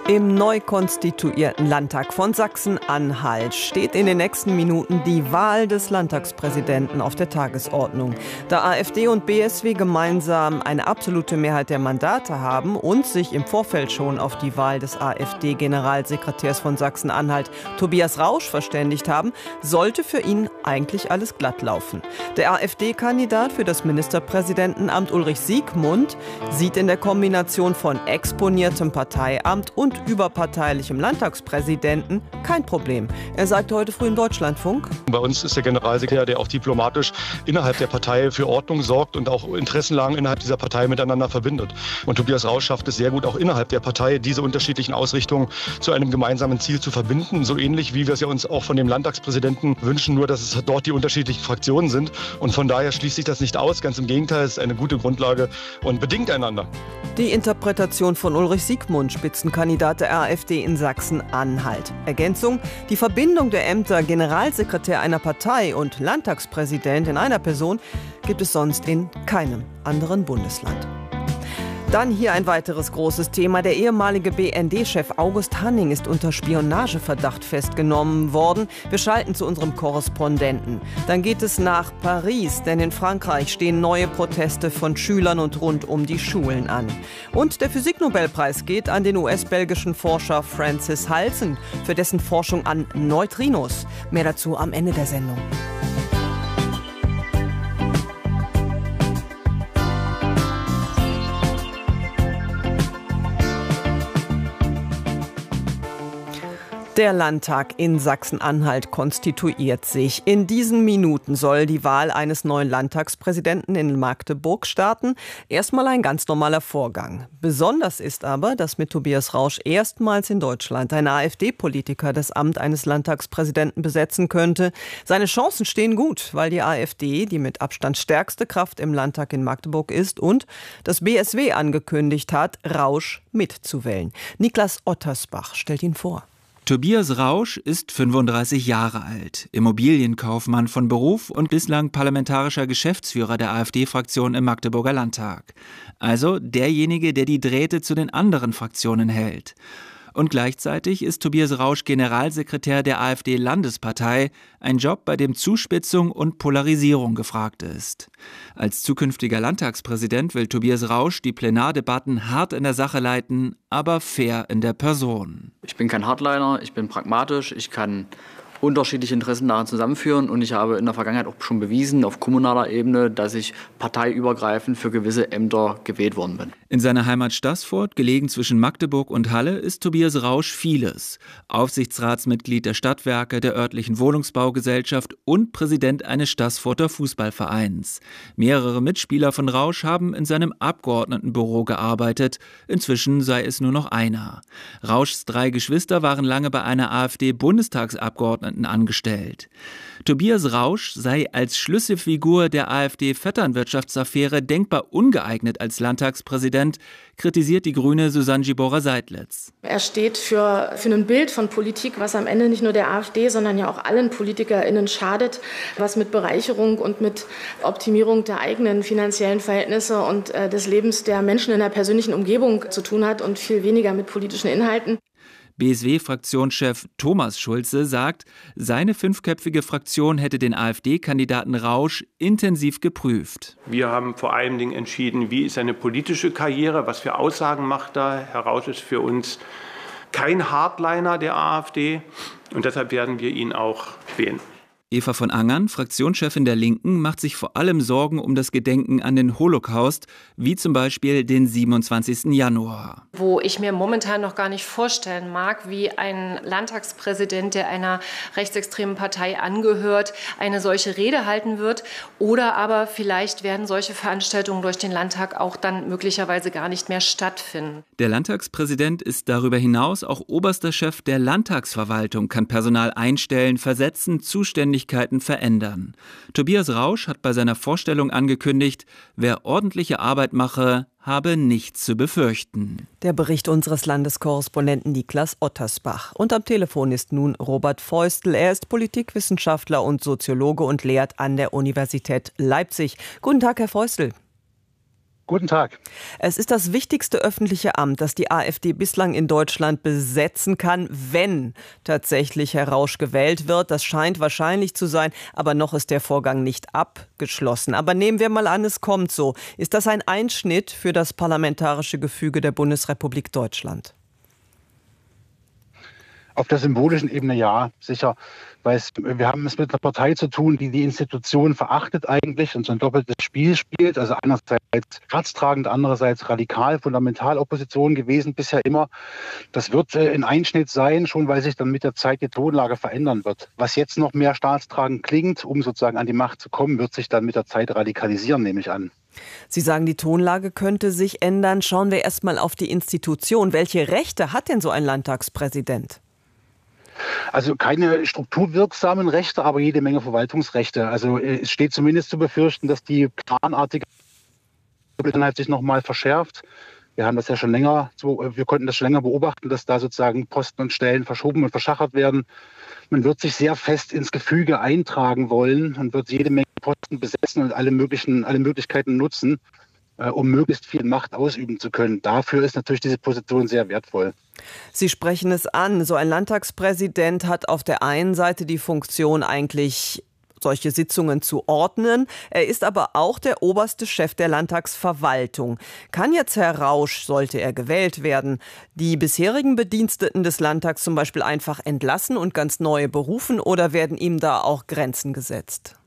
Im neu konstituierten Landtag von Sachsen-Anhalt steht in den nächsten Minuten die Wahl des Landtagspräsidenten auf der Tagesordnung. Da AfD und BSW gemeinsam eine absolute Mehrheit der Mandate haben und sich im Vorfeld schon auf die Wahl des AfD-Generalsekretärs von Sachsen-Anhalt, Tobias Rausch, verständigt haben, sollte für ihn eigentlich alles glatt laufen. Der AfD-Kandidat für das Ministerpräsidentenamt Ulrich Siegmund sieht in der Kombination von exponiertem Parteiamt und überparteilichem Landtagspräsidenten kein Problem. Er sagte heute früh im Deutschlandfunk: Bei uns ist der Generalsekretär, der auch diplomatisch innerhalb der Partei für Ordnung sorgt und auch Interessenlagen innerhalb dieser Partei miteinander verbindet. Und Tobias Rausch schafft es sehr gut, auch innerhalb der Partei diese unterschiedlichen Ausrichtungen zu einem gemeinsamen Ziel zu verbinden. So ähnlich, wie wir es ja uns auch von dem Landtagspräsidenten wünschen, nur dass es dort die unterschiedlichen Fraktionen sind. Und von daher schließt sich das nicht aus. Ganz im Gegenteil, es ist eine gute Grundlage und bedingt einander. Die Interpretation von Ulrich Siegmund, Spitzenkandidat der AfD in Sachsen-Anhalt. Ergänzung: Die Verbindung der Ämter Generalsekretär einer Partei und Landtagspräsident in einer Person gibt es sonst in keinem anderen Bundesland. Dann hier ein weiteres großes Thema. Der ehemalige BND-Chef August Hanning ist unter Spionageverdacht festgenommen worden. Wir schalten zu unserem Korrespondenten. Dann geht es nach Paris, denn in Frankreich stehen neue Proteste von Schülern und rund um die Schulen an. Und der Physiknobelpreis geht an den US-belgischen Forscher Francis Halsen für dessen Forschung an Neutrinos. Mehr dazu am Ende der Sendung. Der Landtag in Sachsen-Anhalt konstituiert sich. In diesen Minuten soll die Wahl eines neuen Landtagspräsidenten in Magdeburg starten. Erstmal ein ganz normaler Vorgang. Besonders ist aber, dass mit Tobias Rausch erstmals in Deutschland ein AfD-Politiker das Amt eines Landtagspräsidenten besetzen könnte. Seine Chancen stehen gut, weil die AfD die mit Abstand stärkste Kraft im Landtag in Magdeburg ist und das BSW angekündigt hat, Rausch mitzuwählen. Niklas Ottersbach stellt ihn vor. Tobias Rausch ist 35 Jahre alt, Immobilienkaufmann von Beruf und bislang parlamentarischer Geschäftsführer der AfD-Fraktion im Magdeburger Landtag. Also derjenige, der die Drähte zu den anderen Fraktionen hält. Und gleichzeitig ist Tobias Rausch Generalsekretär der AfD-Landespartei, ein Job, bei dem Zuspitzung und Polarisierung gefragt ist. Als zukünftiger Landtagspräsident will Tobias Rausch die Plenardebatten hart in der Sache leiten, aber fair in der Person. Ich bin kein Hardliner, ich bin pragmatisch, ich kann unterschiedliche Interessenlagen zusammenführen und ich habe in der Vergangenheit auch schon bewiesen, auf kommunaler Ebene, dass ich parteiübergreifend für gewisse Ämter gewählt worden bin. In seiner Heimat Staßfurt, gelegen zwischen Magdeburg und Halle, ist Tobias Rausch vieles. Aufsichtsratsmitglied der Stadtwerke, der örtlichen Wohnungsbaugesellschaft und Präsident eines Staßfurter Fußballvereins. Mehrere Mitspieler von Rausch haben in seinem Abgeordnetenbüro gearbeitet. Inzwischen sei es nur noch einer. Rauschs 3 Geschwister waren lange bei einer AfD-Bundestagsabgeordneten angestellt. Tobias Rausch sei als Schlüsselfigur der AfD-Vetternwirtschaftsaffäre denkbar ungeeignet als Landtagspräsident, kritisiert die Grüne Susanne Gibora-Seidlitz. Er steht für ein Bild von Politik, was am Ende nicht nur der AfD, sondern ja auch allen PolitikerInnen schadet, was mit Bereicherung und mit Optimierung der eigenen finanziellen Verhältnisse und des Lebens der Menschen in der persönlichen Umgebung zu tun hat und viel weniger mit politischen Inhalten. BSW-Fraktionschef Thomas Schulze sagt, seine 5-köpfige Fraktion hätte den AfD-Kandidaten Rausch intensiv geprüft. Wir haben vor allen Dingen entschieden, wie ist seine politische Karriere, was für Aussagen macht er. Herr Rausch ist für uns kein Hardliner der AfD und deshalb werden wir ihn auch wählen. Eva von Angern, Fraktionschefin der Linken, macht sich vor allem Sorgen um das Gedenken an den Holocaust, wie zum Beispiel den 27. Januar. Wo ich mir momentan noch gar nicht vorstellen mag, wie ein Landtagspräsident, der einer rechtsextremen Partei angehört, eine solche Rede halten wird. Oder aber vielleicht werden solche Veranstaltungen durch den Landtag auch dann möglicherweise gar nicht mehr stattfinden. Der Landtagspräsident ist darüber hinaus auch oberster Chef der Landtagsverwaltung, kann Personal einstellen, versetzen, Zuständigkeiten verändern. Tobias Rausch hat bei seiner Vorstellung angekündigt, wer ordentliche Arbeit mache, habe nichts zu befürchten. Der Bericht unseres Landeskorrespondenten Niklas Ottersbach. Und am Telefon ist nun Robert Feustel. Er ist Politikwissenschaftler und Soziologe und lehrt an der Universität Leipzig. Guten Tag, Herr Feustel. Guten Tag. Es ist das wichtigste öffentliche Amt, das die AfD bislang in Deutschland besetzen kann, wenn tatsächlich Herr Rausch gewählt wird. Das scheint wahrscheinlich zu sein, aber noch ist der Vorgang nicht abgeschlossen. Aber nehmen wir mal an, es kommt so. Ist das ein Einschnitt für das parlamentarische Gefüge der Bundesrepublik Deutschland? Auf der symbolischen Ebene ja, sicher. Weil wir haben es mit einer Partei zu tun, die die Institution verachtet eigentlich und so ein doppeltes Spiel spielt. Also einerseits herztragend, andererseits radikal, fundamental Opposition gewesen bisher immer. Das wird ein Einschnitt sein, schon weil sich dann mit der Zeit die Tonlage verändern wird. Was jetzt noch mehr staatstragend klingt, um sozusagen an die Macht zu kommen, wird sich dann mit der Zeit radikalisieren, nehme ich an. Sie sagen, die Tonlage könnte sich ändern. Schauen wir erst mal auf die Institution. Welche Rechte hat denn so ein Landtagspräsident? Also keine strukturwirksamen Rechte, aber jede Menge Verwaltungsrechte. Also es steht zumindest zu befürchten, dass die planartige Inhalt sich nochmal verschärft. Wir haben das ja schon länger, wir konnten das schon länger beobachten, dass da sozusagen Posten und Stellen verschoben und verschachert werden. Man wird sich sehr fest ins Gefüge eintragen wollen und wird jede Menge Posten besetzen und alle Möglichkeiten nutzen, um möglichst viel Macht ausüben zu können. Dafür ist natürlich diese Position sehr wertvoll. Sie sprechen es an. So ein Landtagspräsident hat auf der einen Seite die Funktion, eigentlich solche Sitzungen zu ordnen. Er ist aber auch der oberste Chef der Landtagsverwaltung. Kann jetzt Herr Rausch, sollte er gewählt werden, die bisherigen Bediensteten des Landtags zum Beispiel einfach entlassen und ganz neue berufen, oder werden ihm da auch Grenzen gesetzt?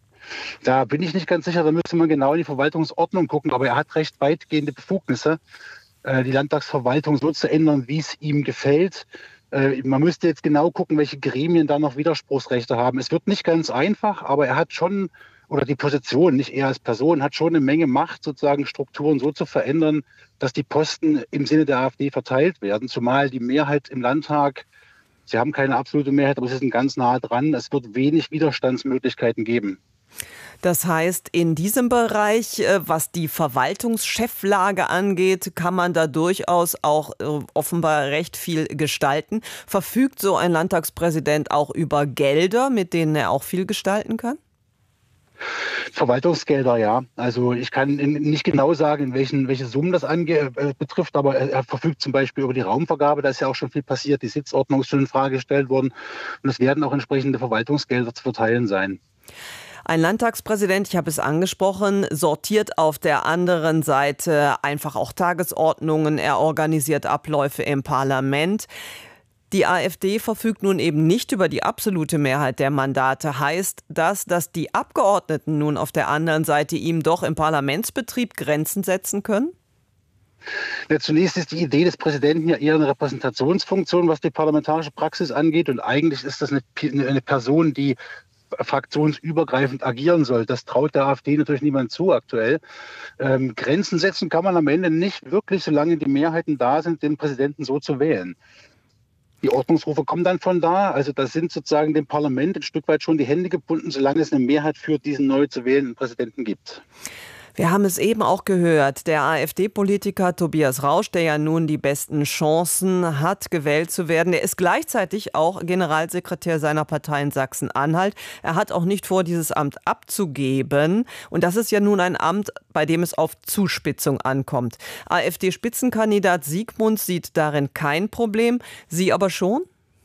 Da bin ich nicht ganz sicher, da müsste man genau in die Verwaltungsordnung gucken, aber er hat recht weitgehende Befugnisse, die Landtagsverwaltung so zu ändern, wie es ihm gefällt. Man müsste jetzt genau gucken, welche Gremien da noch Widerspruchsrechte haben. Es wird nicht ganz einfach, aber er hat schon, oder die Position, nicht er als Person, hat schon eine Menge Macht, sozusagen Strukturen so zu verändern, dass die Posten im Sinne der AfD verteilt werden, zumal die Mehrheit im Landtag, sie haben keine absolute Mehrheit, aber sie sind ganz nah dran, es wird wenig Widerstandsmöglichkeiten geben. Das heißt, in diesem Bereich, was die Verwaltungscheflage angeht, kann man da durchaus auch offenbar recht viel gestalten. Verfügt so ein Landtagspräsident auch über Gelder, mit denen er auch viel gestalten kann? Verwaltungsgelder, ja. Also ich kann nicht genau sagen, welche Summen das betrifft, aber er verfügt zum Beispiel über die Raumvergabe, da ist ja auch schon viel passiert, die Sitzordnung ist schon in Frage gestellt worden und es werden auch entsprechende Verwaltungsgelder zu verteilen sein. Ein Landtagspräsident, ich habe es angesprochen, sortiert auf der anderen Seite einfach auch Tagesordnungen, er organisiert Abläufe im Parlament. Die AfD verfügt nun eben nicht über die absolute Mehrheit der Mandate. Heißt das, dass die Abgeordneten nun auf der anderen Seite ihm doch im Parlamentsbetrieb Grenzen setzen können? Ja, zunächst ist die Idee des Präsidenten ja eher eine Repräsentationsfunktion, was die parlamentarische Praxis angeht. Und eigentlich ist das eine Person, die fraktionsübergreifend agieren soll. Das traut der AfD natürlich niemand zu aktuell. Grenzen setzen kann man am Ende nicht wirklich, solange die Mehrheiten da sind, den Präsidenten so zu wählen. Die Ordnungsrufe kommen dann von da. Also da sind sozusagen dem Parlament ein Stück weit schon die Hände gebunden, solange es eine Mehrheit für diesen neu zu wählenden Präsidenten gibt. Wir haben es eben auch gehört, der AfD-Politiker Tobias Rausch, der ja nun die besten Chancen hat, gewählt zu werden, der ist gleichzeitig auch Generalsekretär seiner Partei in Sachsen-Anhalt. Er hat auch nicht vor, dieses Amt abzugeben. Und das ist ja nun ein Amt, bei dem es auf Zuspitzung ankommt. AfD-Spitzenkandidat Siegmund sieht darin kein Problem. Sie aber schon?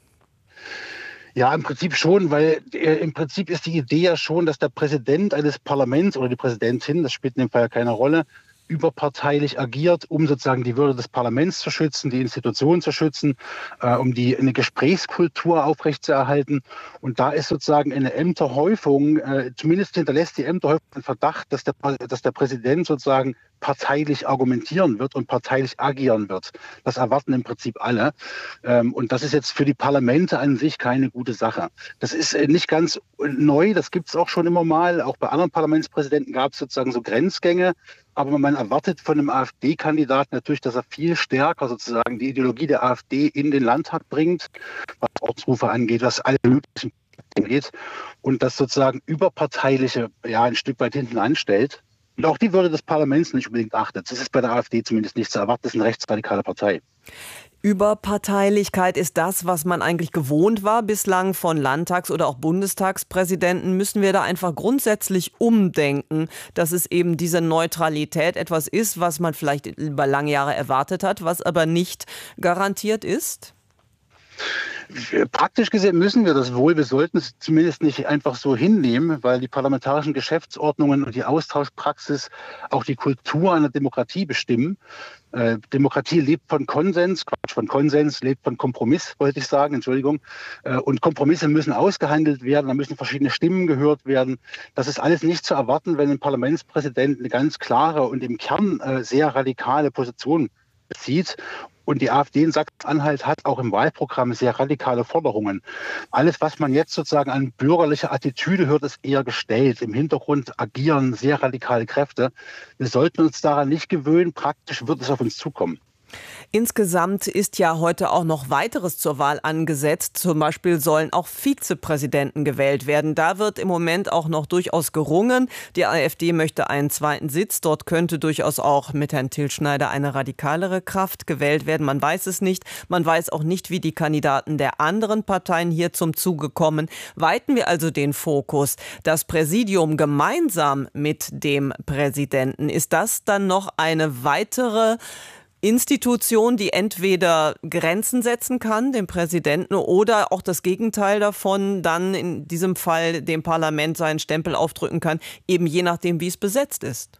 Ja, im Prinzip schon, weil im Prinzip ist die Idee ja schon, dass der Präsident eines Parlaments oder die Präsidentin, das spielt in dem Fall ja keine Rolle, überparteilich agiert, um sozusagen die Würde des Parlaments zu schützen, die Institutionen zu schützen, um eine Gesprächskultur aufrechtzuerhalten. Und da ist sozusagen eine Ämterhäufung, zumindest hinterlässt die Ämterhäufung den Verdacht, dass der Präsident sozusagen parteilich argumentieren wird und parteilich agieren wird. Das erwarten im Prinzip alle. Und das ist jetzt für die Parlamente an sich keine gute Sache. Das ist nicht ganz neu, das gibt es auch schon immer mal. Auch bei anderen Parlamentspräsidenten gab es sozusagen so Grenzgänge. Aber man erwartet von einem AfD-Kandidaten natürlich, dass er viel stärker sozusagen die Ideologie der AfD in den Landtag bringt, was Ortsrufe angeht, was alle möglichen angeht. Und das sozusagen überparteiliche ein Stück weit hinten anstellt. Und auch die Würde des Parlaments nicht unbedingt achtet. Das ist bei der AfD zumindest nicht zu erwarten. Das ist eine rechtsradikale Partei. Überparteilichkeit ist das, was man eigentlich gewohnt war bislang von Landtags- oder auch Bundestagspräsidenten. Müssen wir da einfach grundsätzlich umdenken, dass es eben diese Neutralität etwas ist, was man vielleicht über lange Jahre erwartet hat, was aber nicht garantiert ist? Praktisch gesehen müssen wir das wohl. Wir sollten es zumindest nicht einfach so hinnehmen, weil die parlamentarischen Geschäftsordnungen und die Austauschpraxis auch die Kultur einer Demokratie bestimmen. Demokratie lebt von Konsens, lebt von Kompromiss, wollte ich sagen, Entschuldigung. Und Kompromisse müssen ausgehandelt werden, da müssen verschiedene Stimmen gehört werden. Das ist alles nicht zu erwarten, wenn ein Parlamentspräsident eine ganz klare und im Kern sehr radikale Position bezieht. Und die AfD in Sachsen-Anhalt hat auch im Wahlprogramm sehr radikale Forderungen. Alles, was man jetzt sozusagen an bürgerlicher Attitüde hört, ist eher gestellt. Im Hintergrund agieren sehr radikale Kräfte. Wir sollten uns daran nicht gewöhnen. Praktisch wird es auf uns zukommen. Insgesamt ist ja heute auch noch weiteres zur Wahl angesetzt. Zum Beispiel sollen auch Vizepräsidenten gewählt werden. Da wird im Moment auch noch durchaus gerungen. Die AfD möchte einen zweiten Sitz. Dort könnte durchaus auch mit Herrn Till Schneider eine radikalere Kraft gewählt werden. Man weiß es nicht. Man weiß auch nicht, wie die Kandidaten der anderen Parteien hier zum Zuge kommen. Weiten wir also den Fokus. Das Präsidium gemeinsam mit dem Präsidenten. Ist das dann noch eine weitere Institution, die entweder Grenzen setzen kann, dem Präsidenten, oder auch das Gegenteil davon, dann in diesem Fall dem Parlament seinen Stempel aufdrücken kann, eben je nachdem, wie es besetzt ist?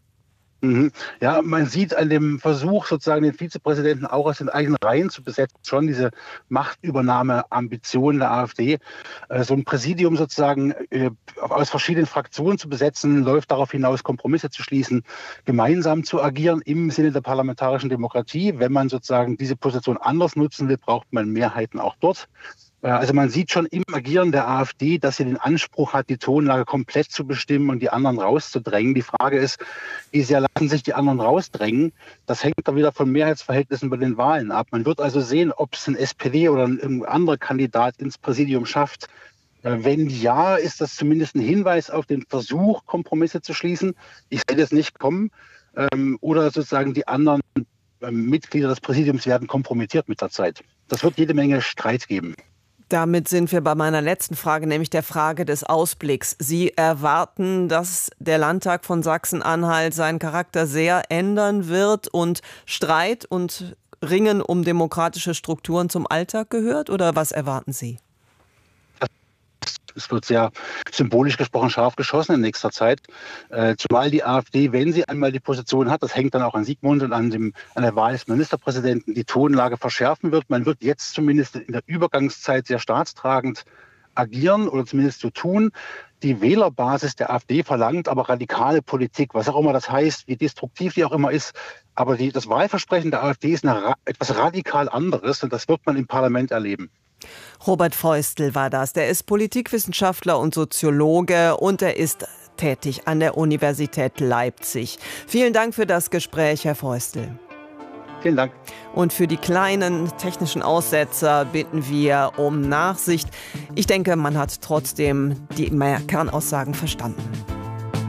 Ja, man sieht an dem Versuch, sozusagen den Vizepräsidenten auch aus den eigenen Reihen zu besetzen, schon diese Machtübernahme-Ambition der AfD. So ein Präsidium sozusagen aus verschiedenen Fraktionen zu besetzen, läuft darauf hinaus, Kompromisse zu schließen, gemeinsam zu agieren im Sinne der parlamentarischen Demokratie. Wenn man sozusagen diese Position anders nutzen will, braucht man Mehrheiten auch dort. Also man sieht schon im Agieren der AfD, dass sie den Anspruch hat, die Tonlage komplett zu bestimmen und die anderen rauszudrängen. Die Frage ist, wie sehr lassen sich die anderen rausdrängen? Das hängt dann wieder von Mehrheitsverhältnissen bei den Wahlen ab. Man wird also sehen, ob es ein SPD oder ein anderer Kandidat ins Präsidium schafft. Wenn ja, ist das zumindest ein Hinweis auf den Versuch, Kompromisse zu schließen. Ich sehe das nicht kommen. Oder sozusagen die anderen Mitglieder des Präsidiums werden kompromittiert mit der Zeit. Das wird jede Menge Streit geben. Damit sind wir bei meiner letzten Frage, nämlich der Frage des Ausblicks. Sie erwarten, dass der Landtag von Sachsen-Anhalt seinen Charakter sehr ändern wird und Streit und Ringen um demokratische Strukturen zum Alltag gehört? Oder was erwarten Sie? Es wird sehr symbolisch gesprochen scharf geschossen in nächster Zeit. Zumal die AfD, wenn sie einmal die Position hat, das hängt dann auch an Sigmund und an der Wahl des Ministerpräsidenten, die Tonlage verschärfen wird. Man wird jetzt zumindest in der Übergangszeit sehr staatstragend agieren oder zumindest so tun. Die Wählerbasis der AfD verlangt aber radikale Politik, was auch immer das heißt, wie destruktiv die auch immer ist. Aber das Wahlversprechen der AfD ist etwas radikal anderes und das wird man im Parlament erleben. Robert Feustel war das. Der ist Politikwissenschaftler und Soziologe und er ist tätig an der Universität Leipzig. Vielen Dank für das Gespräch, Herr Feustel. Vielen Dank. Und für die kleinen technischen Aussetzer bitten wir um Nachsicht. Ich denke, man hat trotzdem die Kernaussagen verstanden.